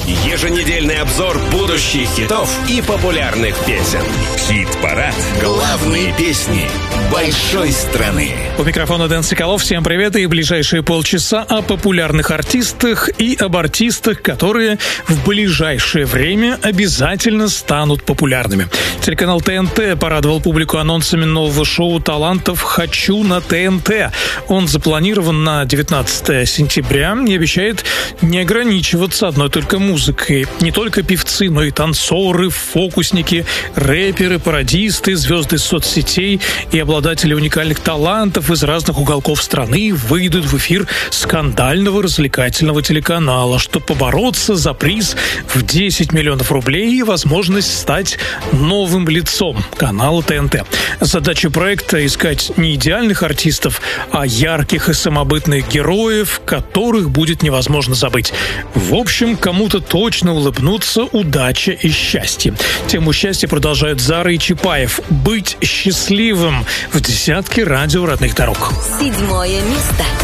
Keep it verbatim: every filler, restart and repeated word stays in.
Еженедельный обзор будущих хитов и популярных песен. Хит-парад. Главные песни большой страны. У микрофона Дэн Соколов. Всем привет. И ближайшие полчаса о популярных артистах и об артистах, которые в ближайшее время обязательно станут популярными. Телеканал ТНТ порадовал публику анонсами нового шоу талантов «Хочу на ТНТ». Он запланирован на девятнадцатое сентября и обещает не ограничиваться одной только музыкой. Не только певцы, но и танцоры, фокусники, рэперы, пародисты, звезды соцсетей и обладатели уникальных талантов из разных уголков страны выйдут в эфир скандального развлекательного телеканала, чтобы побороться за приз в десять миллионов рублей и возможность стать новым лицом канала ТНТ. Задача проекта — искать не идеальных артистов, а ярких и самобытных героев, которых будет невозможно забыть. В общем, кому-то точно улыбнутся удача и счастье. Тему счастья продолжают Зара и Чапаев. «Быть счастливым» в десятке радио родных дорог. Седьмое место.